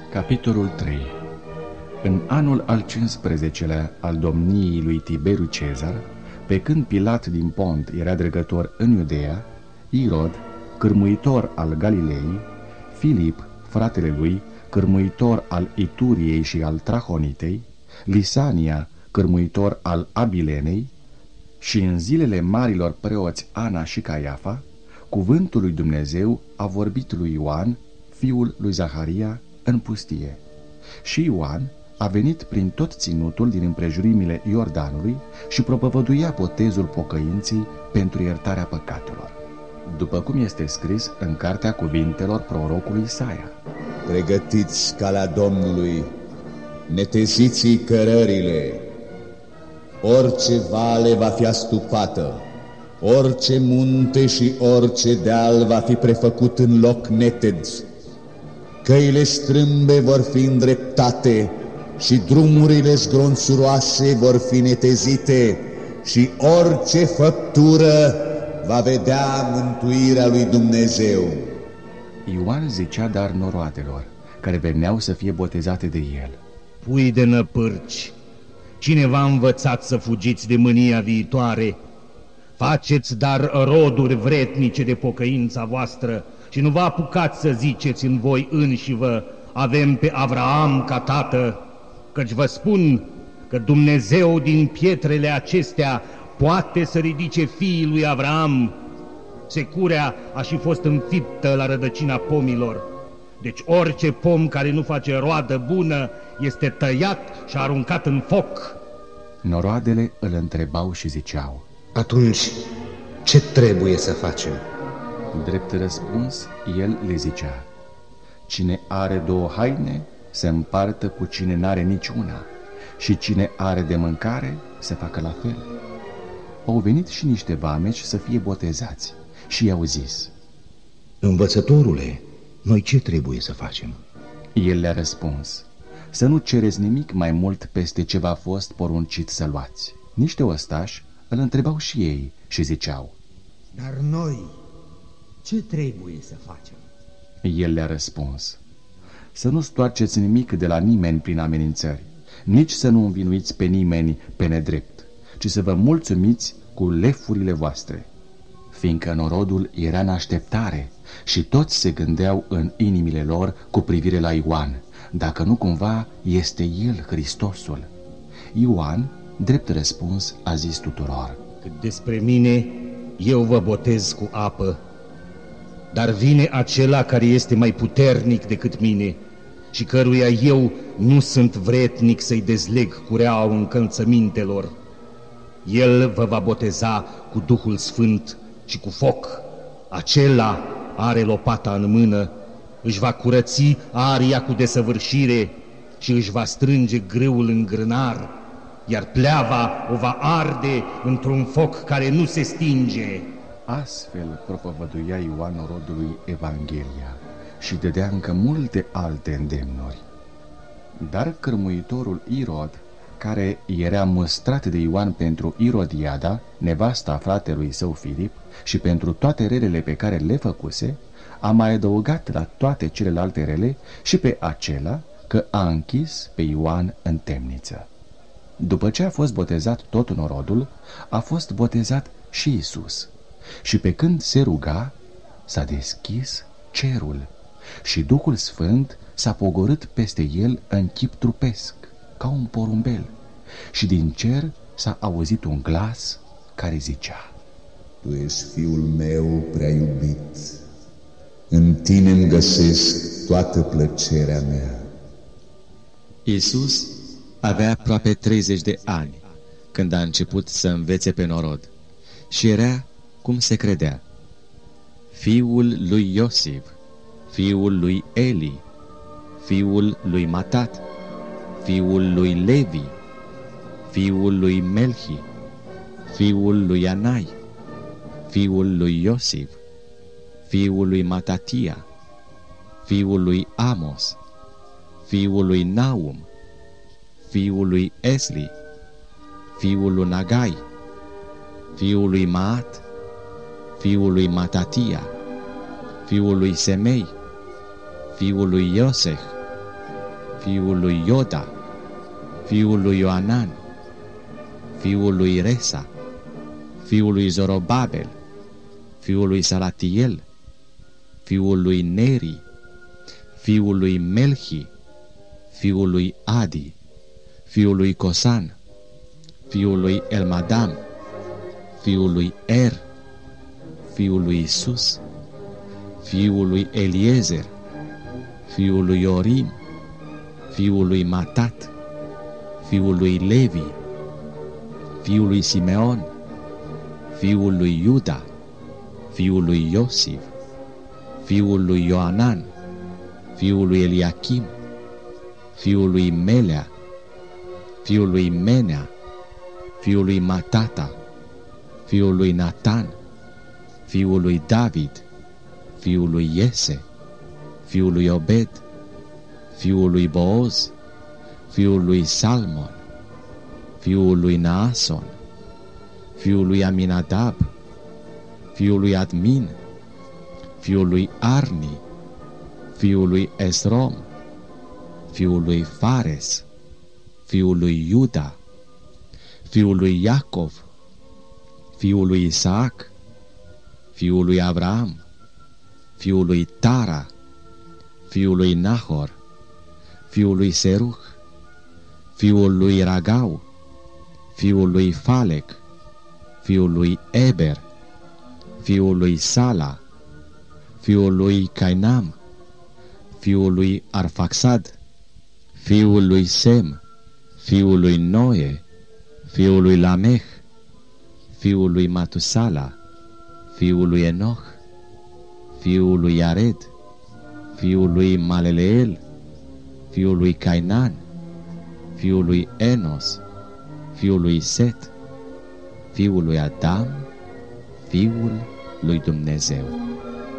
Capitolul 3. În anul al 15-lea al domniei lui Tiberiu Cezar, pe când Pilat din Pont era dregător în Iudeea, Irod, cârmuitor al Galilei, Filip, fratele lui, cârmuitor al Ituriei și al Trahonitei, Lisania, cârmuitor al Abilenei, și în zilele marilor preoți Ana și Caiafa, cuvântul lui Dumnezeu a vorbit lui Ioan, fiul lui Zaharia, în pustie. Și Ioan a venit prin tot ținutul din împrejurimile Iordanului și propovăduia botezul pocăinței pentru iertarea păcatelor, după cum este scris în cartea cuvintelor prorocului Isaia: Pregătiți calea Domnului, neteziți cărările. Orice vale va fi astupată, orice munte și orice deal va fi prefăcut în loc neted. Căile strâmbe vor fi îndreptate și drumurile zgronțuroase vor fi netezite și orice făptură va vedea mântuirea lui Dumnezeu. Ioan zicea dar noroadelor care veneau să fie botezate de el: Pui de năpârci, cine v-a învățat să fugiți de mânia viitoare? Faceți dar roduri vretnice de pocăința voastră și nu vă apucați să ziceți în voi înșivă: avem pe Avraam ca tată, căci vă spun că Dumnezeu din pietrele acestea poate să ridice fiii lui Avraam. Securea a și fost înfiptă la rădăcina pomilor. Deci orice pom care nu face roadă bună este tăiat și aruncat în foc. Noroadele îl întrebau și ziceau: Atunci, ce trebuie să facem? Drept răspuns, el le zicea: cine are două haine, se împartă cu cine n-are niciuna, și cine are de mâncare, să facă la fel. Au venit și niște vameci să fie botezați și i-au zis: Învățătorule, noi ce trebuie să facem? El le-a răspuns: să nu cereți nimic mai mult peste ce v-a fost poruncit să luați. Niște ostași îl întrebau și ei și ziceau: Dar noi ce trebuie să facem? El le-a răspuns: să nu stoarceți nimic de la nimeni prin amenințări, nici să nu învinuiți pe nimeni pe nedrept, ci să vă mulțumiți cu lefurile voastre. Fiindcă norodul era în așteptare și toți se gândeau în inimile lor cu privire la Ioan, dacă nu cumva este el Hristosul. Ioan, drept răspuns, a zis tuturor: Cât despre mine, eu vă botez cu apă, dar vine acela care este mai puternic decât mine și căruia eu nu sunt vretnic să-i dezleg cureaua încălțămintelor. El vă va boteza cu Duhul Sfânt și cu foc. Acela are lopata în mână, își va curăți aria cu desăvârșire și își va strânge grâul în grânar, iar pleava o va arde într-un foc care nu se stinge. Astfel propovăduia Ioan norodului Evanghelia și dădea încă multe alte îndemnuri. Dar cărmuitorul Irod, care era măstrat de Ioan pentru Irodiada, nevasta fratelui său Filip, și pentru toate relele pe care le făcuse, a mai adăugat la toate celelalte rele și pe acela că a închis pe Ioan în temniță. După ce a fost botezat tot norodul, a fost botezat și Iisus. Și pe când se ruga, s-a deschis cerul și Duhul Sfânt s-a pogorât peste el în chip trupesc, ca un porumbel, și din cer s-a auzit un glas care zicea: Tu ești Fiul meu prea iubit, în tine îmi găsesc toată plăcerea mea. Iisus avea aproape 30 de ani când a început să învețe pe norod și era, cum se credea, fiul lui Iosif, fiul lui Eli, fiul lui Matat, fiul lui Levi, fiul lui Melchi, fiul lui Anai, fiul lui Iosif, fiul lui Matatia, fiul lui Amos, fiul lui Naum, fiul lui Esli, fiul lui Nagai, fiul lui Maat, fiul lui Matatia, fiul lui Semei, fiul lui Ioseh, fiul lui Ioda, fiul lui Ioanan, fiul lui Resa, fiul lui Zorobabel, fiul lui Salatiel, fiul lui Neri, fiul lui Melchi, fiul lui Adi, fiul lui Cosan, fiul lui Elmadam, fiul lui Er, fiul lui Isus, fiul lui Eliezer, fiul lui Iorim, fiul lui Matat, fiul lui Levi, fiul lui Simeon, fiul lui Iuda, fiul lui Iosif, fiul lui Ioanan, fiul lui Eliachim, fiul lui Melea, fiul lui Menea, fiul lui Matata, fiul lui Natan, fiul lui David, fiul lui Iese, fiul lui Obed, fiul lui Booz, fiul lui Salmon, fiul lui Naason, fiul lui Aminadab, fiul lui Admin, fiul lui Arni, fiul lui Esrom, fiul lui Fares, fiul lui Iuda, fiul lui Iacov, fiul lui Isaac, fiul lui Avram, fiul lui Tara, fiul lui Nahor, fiul lui Seruch, fiul lui Ragau, fiul lui Falec, fiul lui Eber, fiul lui Sala, fiul lui Cainam, fiul lui Arfaxad, fiul lui Sem, fiul lui Noe, fiul lui Lamech, fiul lui Matusala, fiul lui Enoch, fiul lui Iared, fiul lui Maleleel, fiul lui Cainan, fiul lui Enos, fiul lui Set, fiul lui Adam, fiul lui Dumnezeu.